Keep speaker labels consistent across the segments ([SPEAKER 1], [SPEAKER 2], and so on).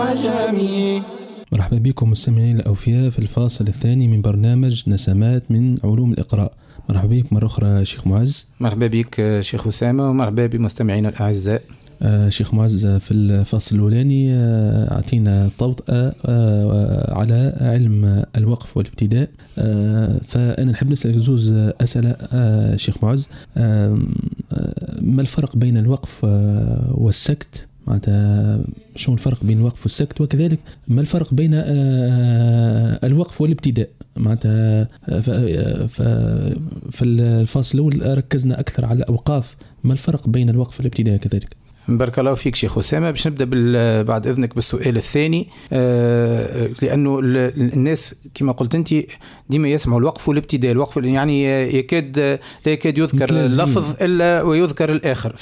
[SPEAKER 1] مرحبا بكم مستمعين الأوفياء في الفاصل الثاني من برنامج نسمات من علوم الإقراء. مرحبا بك مرة أخرى شيخ معز.
[SPEAKER 2] مرحبا بك شيخ أسامة، ومرحبا بمستمعينا الأعزاء.
[SPEAKER 1] شيخ معز، في الفصل الأولاني أعطينا طوطئة على علم الوقف والابتداء، فأنا نحب نسألك زوز أسئلة شيخ معز. ما الفرق بين الوقف والسكت؟ معناتها شو الفرق بين الوقف والسكت؟ وكذلك ما الفرق بين الوقف والابتداء؟ معناتها في الفصل الأول ركزنا أكثر على الأوقاف، ما الفرق بين الوقف والابتداء كذلك؟
[SPEAKER 2] بارك الله فيك شيخ أسامة. باش نبدأ بعد إذنك بالسؤال الثاني، لأنه الناس كما قلت أنت ديما يسمعوا الوقف والابتداء. الوقف يعني لا يكاد يذكر اللفظ إلا ويذكر الآخر،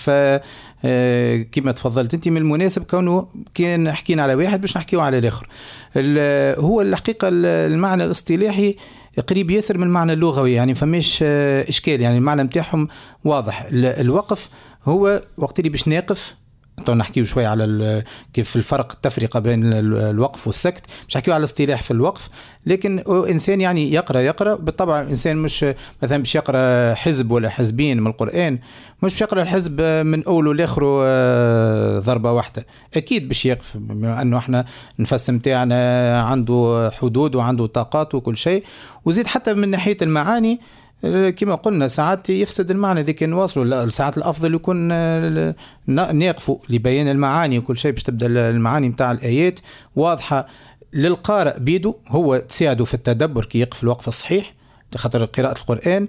[SPEAKER 2] كما تفضلت أنت من المناسب كونه كان حكينا على واحد باش نحكيه على الآخر. هو الحقيقة المعنى الاصطلاحي قريب ياسر من المعنى اللغوي، يعني فماش إشكال، يعني المعنى متاعهم واضح. الوقف هو وقت اللي باش ناقف. نحكيو شوي على كيف الفرق التفرقة بين الوقف والسكت، مش نحكيو على الاصطلاح في الوقف، لكن إنسان يعني يقرأ بالطبع. إنسان مش مثلا باش يقرأ حزب ولا حزبين من القرآن، مش باش يقرأ الحزب من أوله لآخره ضربة واحدة، أكيد باش يقف، بما أنه إحنا النفس متاعنا عنده حدود وعنده طاقات وكل شيء. وزيد حتى من ناحية المعاني كما قلنا ساعات يفسد المعنى ذيك نواصلوا، لا ساعات الأفضل يكون نقفوا لبيان المعاني وكل شيء باش تبدأ المعاني متاع الآيات واضحة للقارئ بيدو، هو تساعده في التدبر كي يقف الوقف الصحيح. لخاطر قراءة القرآن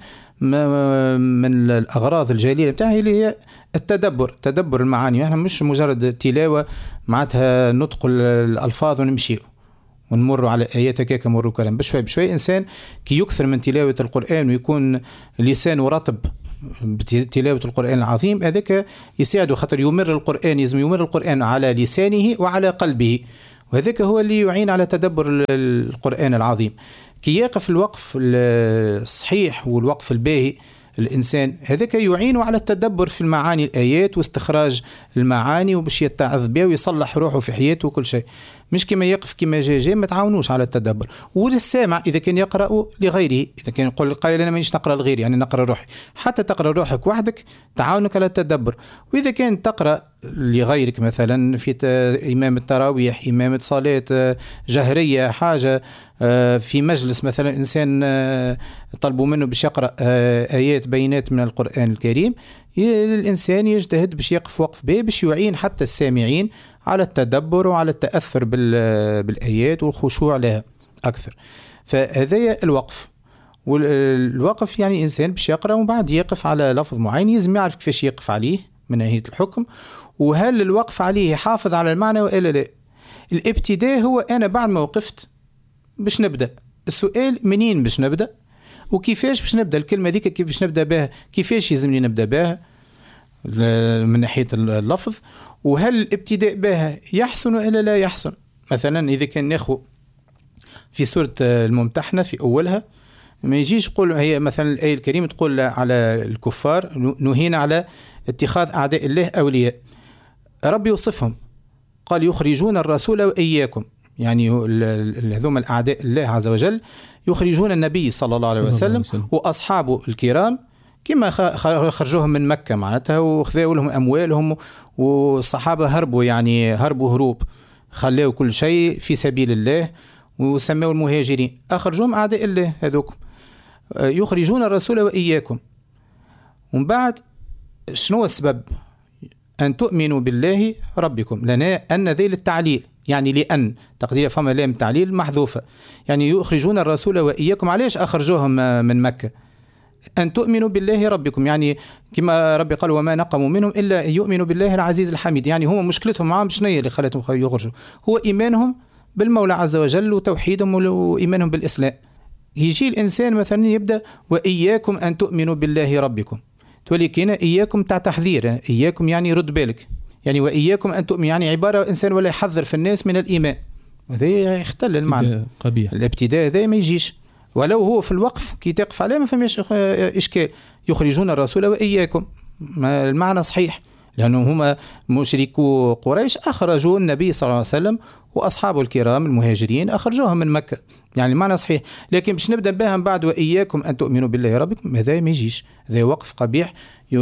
[SPEAKER 2] من الأغراض الجليلة متاعها اللي هي تدبر المعاني، احنا مش مجرد تلاوة معناتها نطق الألفاظ ونمشي ونمروا على آيات هكاك مروا كلام. بشوي إنسان كي يكثر من تلاوة القرآن ويكون لسانه رطب بتلاوة القرآن العظيم، هذاك يساعده، خاطر يمر القرآن على لسانه وعلى قلبه، وهذاك هو اللي يعين على تدبر القرآن العظيم. كي يقف الوقف الصحيح والوقف الباهي الإنسان هذاك يعينه على التدبر في المعاني الآيات واستخراج المعاني، وباش يتعظ بها ويصلح روحه في حياته وكل شيء. مش كما يقف كما جاي ما تعاونوش على التدبر. وللسامع إذا كان يقرأ لغيره، إذا كان يقول قائل أنا مانيش نقرأ لغيري، يعني نقرأ روحي، حتى تقرأ روحك وحدك تعاونك على التدبر. وإذا كان تقرأ لغيرك مثلا في إمام التراويح، إمامة صلاة جهرية، حاجة في مجلس مثلا إنسان طلبوا منه باش يقرأ آيات بينات من القرآن الكريم، الإنسان يجتهد باش يقف وقف به باش يعين حتى السامعين على التدبر وعلى التأثر بالآيات والخشوع لها أكثر. فهذا الوقف. والوقف يعني إنسان باش يقرأ وبعد يقف على لفظ معين، يزم يعرف كيفاش يقف عليه من ناحية الحكم، وهل الوقف عليه يحافظ على المعنى وإلا لا. الابتداء هو أنا بعد ما وقفت باش نبدأ، السؤال منين باش نبدأ وكيفاش باش نبدأ، الكلمة ذيك كيف باش نبدأ بها، كيفاش يلزمني نبدأ بها من ناحية اللفظ، وهل الابتداء بها يحسن وإلا لا يحسن. مثلا إذا كان ناخذ في سورة الممتحنة في أولها، ما يجيش يقول هي مثلا الآية الكريمة تقول على الكفار نهينا على اتخاذ أعداء الله أولياء، ربي يوصفهم قال يخرجون الرسول وإياكم، يعني هذوم الأعداء الله عز وجل يخرجون النبي صلى الله عليه وسلم وأصحابه الكرام، كما خرجوهم من مكة معناتها وخذوا لهم أموالهم، والصحابة هربوا، يعني هربوا هروب، خلوا كل شيء في سبيل الله وسموا المهاجرين، أخرجوهم أعداء الله هذوكم يخرجون الرسول وإياكم. ومن بعد شنو السبب؟ أن تؤمنوا بالله ربكم، لنا أن ذي للتعليل، يعني لأن تقدير فما لام تعليل محذوفة، يعني يخرجون الرسول وإياكم. علاش أخرجوهم من مكة؟ أن تؤمنوا بالله ربكم، يعني كما ربي قال وما نقموا منهم إلا يؤمنوا بالله العزيز الحميد، يعني هم مشكلتهم معهم شنية اللي خلتهم يخرجوا؟ هو إيمانهم بالمولى عز وجل وتوحيدهم وإيمانهم بالإسلام. يجي الإنسان مثلا يبدأ وإياكم أن تؤمنوا بالله ربكم، تولي كينا إياكم تاع تحذير، إياكم يعني رد بالك، يعني وإياكم أن تؤمن يعني عبارة إنسان ولا يحذر في الناس من الإيمان، وهذا يختل المعنى قبيح. الابتداء هذا ما يجيش، ولو هو في الوقف كي تقف عليه ما فماش إشكال، يخرجون الرسول وإياكم المعنى صحيح، لأنهم هما مشركو قريش أخرجوا النبي صلى الله عليه وسلم وأصحابه الكرام المهاجرين أخرجوهم من مكة، يعني المعنى صحيح. لكن باش نبدأ بهم بعد وإياكم أن تؤمنوا بالله ربكم، هذا ما يجيش، هذا وقف قبيح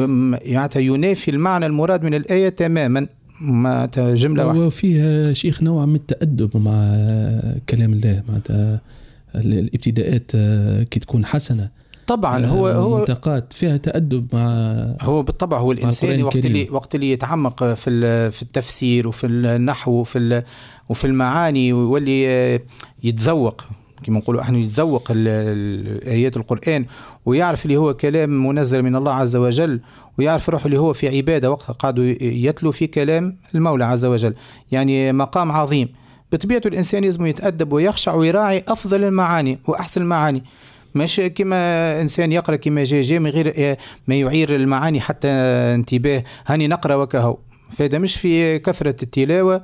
[SPEAKER 2] ينافي المعنى المراد من الآية تماما، ما جملة واحدة.
[SPEAKER 1] وفيها شيخ نوع من التأدب مع كلام الله، مع الابتداءات كي تكون حسنة
[SPEAKER 2] طبعا هو
[SPEAKER 1] منطقات فيها تأدب مع،
[SPEAKER 2] هو بالطبع هو الإنسان وقت اللي يتعمق في التفسير وفي النحو وفي المعاني واللي يتذوق كما نقولوا احنا، يتذوق آيات القرآن ويعرف اللي هو كلام منزل من الله عز وجل، ويعرف روحه اللي هو في عبادة وقت قاعد يتلو في كلام المولى عز وجل، يعني مقام عظيم. بطبيعته الإنسان لازم يتأدب ويخشع ويراعي أفضل المعاني وأحسن المعاني، مش كما إنسان يقرأ كما جاء من غير ما يعير المعاني حتى انتباه، هاني نقرأ وكهو، فهذا مش في كثرة التلاوة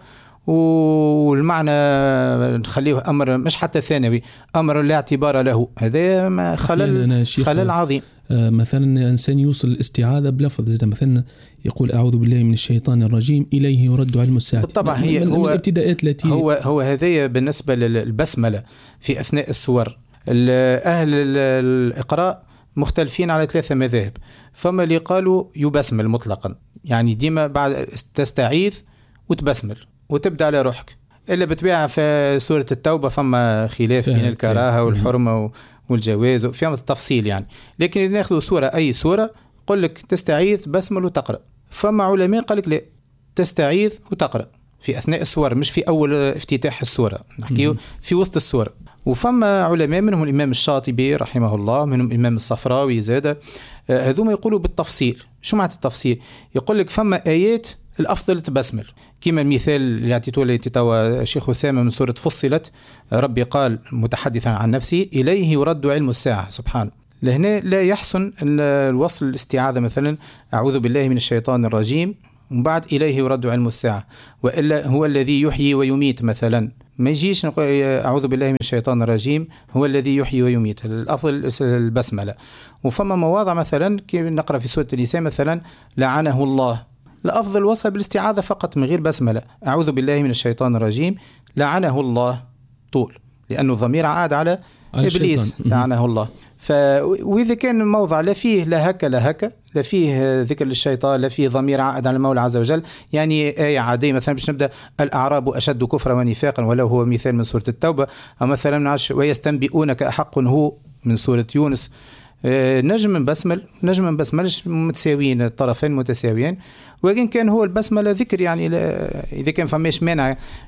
[SPEAKER 2] والمعنى نخليه أمر مش حتى ثانوي، أمر لا اعتبار له، هذا خلل عظيم.
[SPEAKER 1] مثلا إنسان يوصل الاستعاذة بلفظ، مثلا يقول أعوذ بالله من الشيطان الرجيم إليه يرد علم الساعة.
[SPEAKER 2] بالطبع هي
[SPEAKER 1] هو الابتداءات التي
[SPEAKER 2] هو هذه بالنسبة للبسملة في أثناء السور. أهل الإقراء مختلفين على 3 مذاهب، فما اللي قالوا يبسمل مطلقا، يعني ديما بعد تستعيذ وتبسمل وتبدأ على روحك، إلا بتبيع في سورة التوبة فما خلاف بين الكراهة والحرمة والجواز وفيها التفصيل يعني. لكن إذا ناخذوا سورة أي سورة قل لك تستعيذ بسمل وتقرأ، فما علماء قال لك لا، تستعيذ وتقرأ في أثناء السورة مش في أول افتتاح السورة، نحكيه في وسط السورة. وفما علماء منهم الإمام الشاطبي رحمه الله، منهم الإمام الصفراوي زادة، هذوما يقولوا بالتفصيل. شو معنى التفصيل؟ يقول لك فما آيات الأفضل تبسمل، كما المثال اللي اعطيته لي توا شيخ أسامة من سورة فصلت، ربي قال متحدثا عن نفسه إليه يرد علم الساعة، سبحانه. لهنا لا يحسن الوصل الاستعاذة مثلا أعوذ بالله من الشيطان الرجيم ومن بعد إليه يرد علم الساعة، وإلا هو الذي يحيي ويميت مثلا، ما يجيش نقول أعوذ بالله من الشيطان الرجيم هو الذي يحيي ويميت، الأفضل البسملة. وفما مواضع مثلا كي نقرأ في سورة النساء مثلا لعنه الله، الأفضل وصل بالاستعاذة فقط من غير بسملة، أعوذ بالله من الشيطان الرجيم لعنه الله طول، لأنه الضمير عاد على إبليس لعنه الله. وإذا كان موضع لا فيه لا هكا لا فيه ذكر للشيطان لا فيه ضمير عائد على المولى عز وجل، يعني آية عادية مثلا باش نبدأ الأعراب أشد كفرا ونفاقا ولو هو مثال من سورة التوبة، أو مثلا ويستنبئونك أحق هو من سورة يونس، نجم من بسملش متساويين، الطرفين متساويين، ولكن كان هو البسملة ذكر يعني إذا كان فماش مانع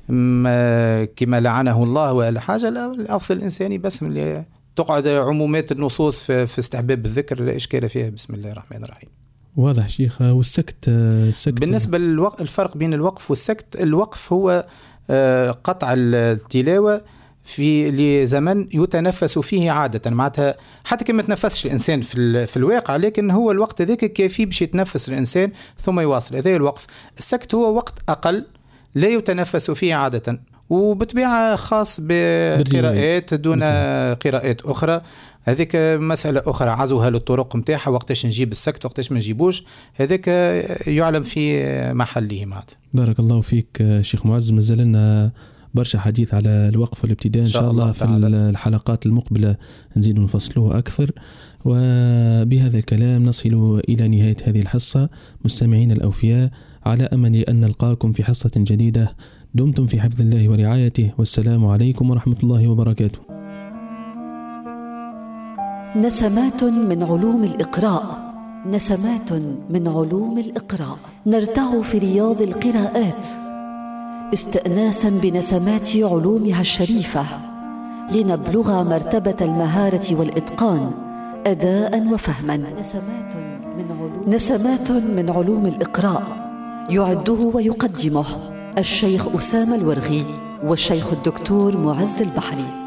[SPEAKER 2] كما لعنه الله ولا حاجة، الأفضل الإنسان يبسمل، تقعد عمومات النصوص في استحباب الذكر لا إشكال فيها. بسم الله الرحمن الرحيم.
[SPEAKER 1] واضح شيخ. والسكت
[SPEAKER 2] بالنسبة للفرق بين الوقف والسكت، الوقف هو قطع التلاوة في لزمن يتنفس فيه عادة، معناتها حتى كما تنفسش الإنسان في الواقع، لكن هو الوقت ذاك كافي باش يتنفس الإنسان ثم يواصل، هذا الوقف. السكت هو وقت أقل لا يتنفس فيه عادة، وبطبيعة خاص بقراءات دون قراءات أخرى، هذيك مسألة أخرى عزوها للطرق متاعها، وقتاش نجيب السكت وقتاش ما نجيبوش، هذيك يعلم في محله. مات
[SPEAKER 1] بارك الله فيك شيخ معز، مازال لنا برشا حديث على الوقف والابتداء إن شاء الله في الحلقات المقبلة نزيد نفصلوه أكثر. وبهذا الكلام نصل إلى نهاية هذه الحصة مستمعين الأوفياء، على أمل أن نلقاكم في حصة جديدة. دمتم في حفظ الله ورعايته، والسلام عليكم ورحمة الله وبركاته.
[SPEAKER 3] نسمات من علوم الإقراء، نسمات من علوم الإقراء، نرتع في رياض القراءات استئناسا بنسمات علومها الشريفة، لنبلغ مرتبة المهارة والإتقان أداء وفهما. نسمات من علوم الإقراء يعده ويقدمه الشيخ أسامة الورغي والشيخ الدكتور معز البحري.